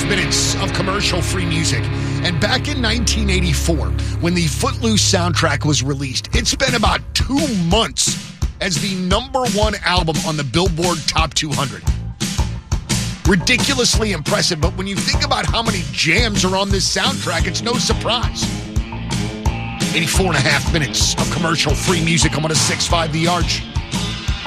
4.5 minutes of commercial-free music. And back in 1984, when the Footloose soundtrack was released, it spent about 2 months as the #1 album on the Billboard Top 200. Ridiculously impressive, but when you think about how many jams are on this soundtrack, it's no surprise. 84.5 minutes of commercial-free music on 106.5 The Arch.